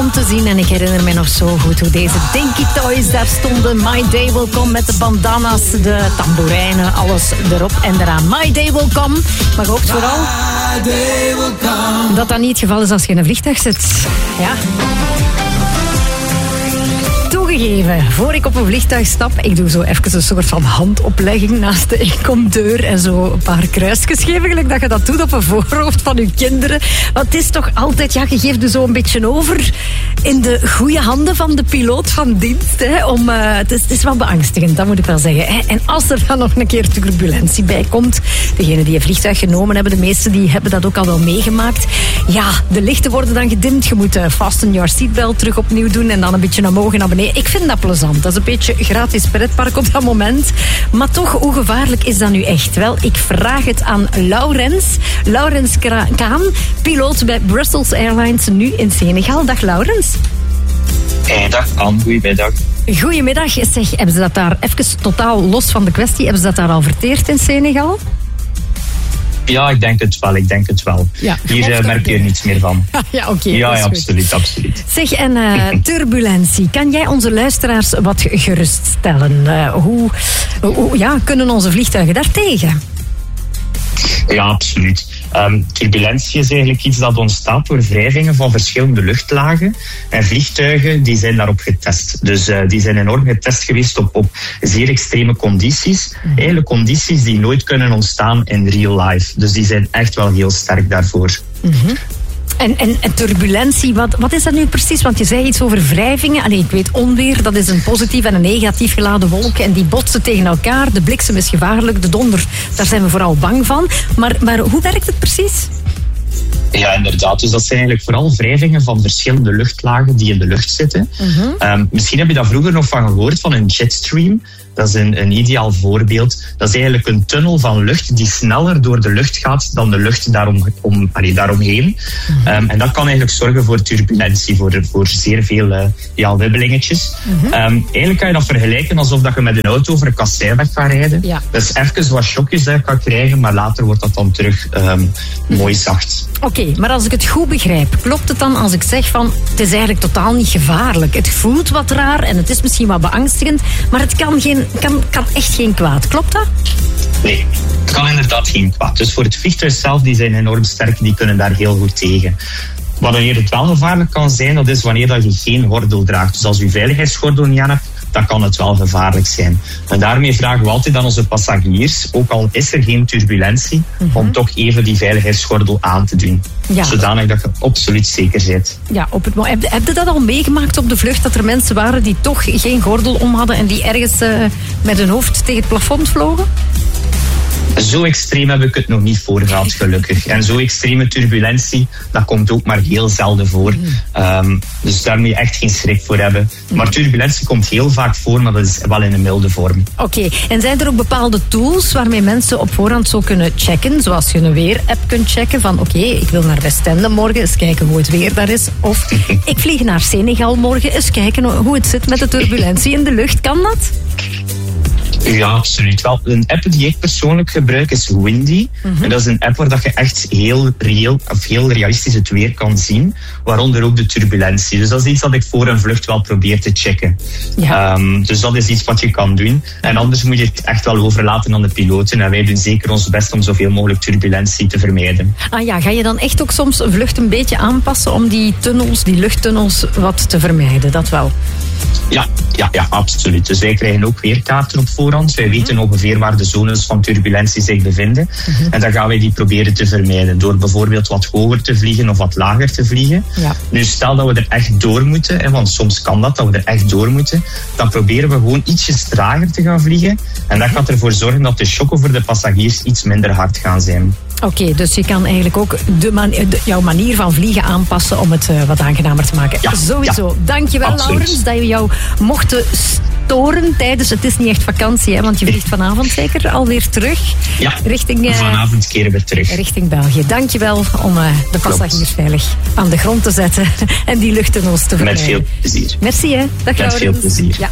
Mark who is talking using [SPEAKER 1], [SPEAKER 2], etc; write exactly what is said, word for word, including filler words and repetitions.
[SPEAKER 1] om te zien. En ik herinner me nog zo goed hoe deze Dinky Toys daar stonden. My Day Will Come met de bandana's, de tamboerijnen, alles erop en eraan. My Day Will Come. Maar je hoopt vooral dat dat niet het geval is als je in een vliegtuig zit. Ja. Toegegeven, voor ik op een vliegtuig stap, ik doe zo even een soort van handoplegging naast de inkomdeur en zo een paar kruisjes geven, gelijk dat je dat doet op een voorhoofd van je kinderen. Want het is toch altijd, ja, je geeft je zo een beetje over in de goede handen van de piloot van dienst. Hè, om, uh, het, is, het is wel beangstigend, dat moet ik wel zeggen. Hè. En als er dan nog een keer turbulentie bij komt, degenen die een vliegtuig genomen hebben, de meesten die hebben dat ook al wel meegemaakt. Ja, de lichten worden dan gedimd, je moet uh, fasten your seatbelt terug opnieuw doen en dan een beetje naar omhoog en naar beneden. Ik vind dat plezant. Dat is een beetje gratis pretpark op dat moment. Maar toch, hoe gevaarlijk is dat nu echt? Wel, ik vraag het aan Laurens. Laurens Kaan, piloot bij Brussels Airlines, nu in Senegal. Dag Laurens.
[SPEAKER 2] Hey, dag Anne, goedemiddag.
[SPEAKER 1] Goedemiddag. Zeg, hebben ze dat daar, even totaal los van de kwestie, hebben ze dat daar al verteerd in Senegal?
[SPEAKER 2] Ja, ik denk het wel, ik denk het wel. Ja, hier uh, merk je er niets meer van.
[SPEAKER 1] Ja, oké. Okay,
[SPEAKER 2] ja, ja absoluut, absoluut.
[SPEAKER 1] Zeg, en uh, turbulentie. Kan jij onze luisteraars wat geruststellen? Uh, hoe, hoe ja, kunnen onze vliegtuigen daar tegen?
[SPEAKER 2] Ja, absoluut. Um, turbulentie is eigenlijk iets dat ontstaat door wrijvingen van verschillende luchtlagen. En vliegtuigen die zijn daarop getest. Dus uh, die zijn enorm getest geweest op, op zeer extreme condities. Mm-hmm. Eigenlijk condities die nooit kunnen ontstaan in real life. Dus die zijn echt wel heel sterk daarvoor.
[SPEAKER 1] Mm-hmm. En, en, en turbulentie, wat, wat is dat nu precies? Want je zei iets over wrijvingen. Allee, ik weet, onweer, dat is een positief en een negatief geladen wolk. En die botsen tegen elkaar. De bliksem is gevaarlijk. De donder, daar zijn we vooral bang van. Maar, maar hoe werkt het precies?
[SPEAKER 2] Ja, inderdaad. Dus dat zijn eigenlijk vooral wrijvingen van verschillende luchtlagen die in de lucht zitten. Mm-hmm. Um, misschien heb je daar vroeger nog van gehoord, van een jetstream. Dat is een, een ideaal voorbeeld. Dat is eigenlijk een tunnel van lucht die sneller door de lucht gaat dan de lucht daarom, om, allee, daaromheen. Mm-hmm. Um, en dat kan eigenlijk zorgen voor turbulentie, voor, voor zeer veel uh, ja, wibbelingetjes. Mm-hmm. Um, eigenlijk kan je dat vergelijken alsof dat je met een auto over een kasseiweg gaat rijden. Ja. Dus even wat shockjes hè, kan krijgen, maar later wordt dat dan terug um, mooi zacht.
[SPEAKER 1] Oké, okay, maar als ik het goed begrijp, klopt het dan als ik zeg van het is eigenlijk totaal niet gevaarlijk. Het voelt wat raar en het is misschien wat beangstigend, maar het kan, geen, kan, kan echt geen kwaad. Klopt dat?
[SPEAKER 2] Nee, het kan inderdaad geen kwaad. Dus voor het vliegtuig zelf, die zijn enorm sterk, die kunnen daar heel goed tegen. Wanneer het wel gevaarlijk kan zijn, dat is wanneer dat je geen gordel draagt. Dus als je veiligheidsgordel niet aan hebt, dan kan het wel gevaarlijk zijn. En daarmee vragen we altijd aan onze passagiers, ook al is er geen turbulentie, mm-hmm. om toch even die veiligheidsgordel aan te doen. Ja. Zodanig dat je absoluut zeker bent.
[SPEAKER 1] Ja, op het moment. Heb, heb je dat al meegemaakt op de vlucht, dat er mensen waren die toch geen gordel om hadden en die ergens uh, met hun hoofd tegen het plafond vlogen?
[SPEAKER 2] Zo extreem heb ik het nog niet voor gehad, gelukkig. En zo extreme turbulentie, dat komt ook maar heel zelden voor. Um, dus daar moet je echt geen schrik voor hebben. Maar turbulentie komt heel vaak voor, maar dat is wel in een milde vorm.
[SPEAKER 1] Oké, okay. En zijn er ook bepaalde tools waarmee mensen op voorhand zo kunnen checken? Zoals je een weer-app kunt checken van oké, okay, ik wil naar Westende morgen, eens kijken hoe het weer daar is. Of ik vlieg naar Senegal morgen, eens kijken hoe het zit met de turbulentie in de lucht. Kan dat?
[SPEAKER 2] Ja, absoluut wel. Een app die ik persoonlijk gebruik is Windy. Mm-hmm. En dat is een app waar dat je echt heel reëel of heel realistisch het weer kan zien. Waaronder ook de turbulentie. Dus dat is iets dat ik voor een vlucht wel probeer te checken. Ja. Um, dus dat is iets wat je kan doen. En anders moet je het echt wel overlaten aan de piloten. En wij doen zeker ons best om zoveel mogelijk turbulentie te vermijden.
[SPEAKER 1] Ah ja, ga je dan echt ook soms een vlucht een beetje aanpassen om die tunnels, die luchttunnels, wat te vermijden? Dat wel?
[SPEAKER 2] Ja, ja, ja, absoluut. Dus wij krijgen ook weerkaarten op voorhand. Wij weten ongeveer waar de zones van turbulentie zich bevinden. Mm-hmm. En dan gaan wij die proberen te vermijden. Door bijvoorbeeld wat hoger te vliegen of wat lager te vliegen. Ja. Nu stel dat we er echt door moeten, hè, want soms kan dat, dat we er echt door moeten. Dan proberen we gewoon ietsjes trager te gaan vliegen. En dat gaat ervoor zorgen dat de shocken voor de passagiers iets minder hard gaan zijn.
[SPEAKER 1] Oké, okay, dus je kan eigenlijk ook de man, de, jouw manier van vliegen aanpassen om het uh, wat aangenamer te maken. Ja, sowieso. Ja, dankjewel, Laurens, dat we jou mochten storen tijdens... Het is niet echt vakantie, hè, want je vliegt vanavond zeker alweer terug.
[SPEAKER 2] Ja,
[SPEAKER 1] richting, uh,
[SPEAKER 2] vanavond keren we terug.
[SPEAKER 1] Richting België. Dankjewel om uh, de passagiers Klopt. veilig aan de grond te zetten en die luchttunnels te vermijden.
[SPEAKER 2] Met veel plezier.
[SPEAKER 1] Merci, hè. Dag,
[SPEAKER 2] Met
[SPEAKER 1] Laurens.
[SPEAKER 2] veel plezier. Ja.